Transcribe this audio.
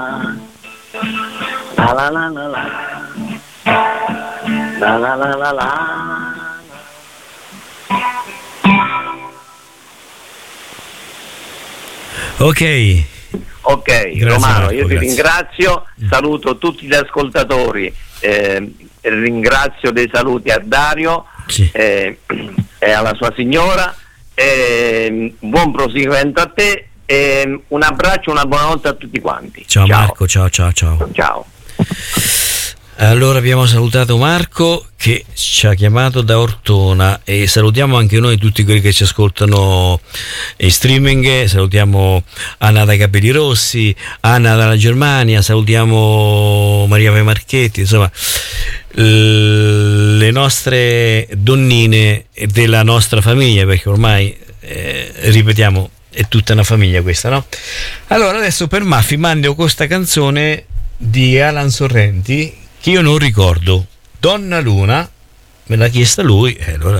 La la la la la. La la la la la. Ok, grazie Romano, Marco, io ti grazie. ringrazio, saluto tutti gli ascoltatori, ringrazio dei saluti a Dario Sì. e alla sua signora, buon proseguimento a te, un abbraccio, una buonanotte a tutti quanti. Ciao Marco, ciao. Ciao. Allora abbiamo salutato Marco che ci ha chiamato da Ortona e salutiamo anche noi tutti quelli che ci ascoltano in streaming, salutiamo Anna dai Capelli Rossi, Anna dalla Germania, salutiamo Maria Pei Marchetti, insomma le nostre donnine della nostra famiglia, perché ormai ripetiamo è tutta una famiglia questa, no? Allora adesso per Maffi mando questa canzone di Alan Sorrenti che io non ricordo, Donna Luna, me l'ha chiesta lui, allora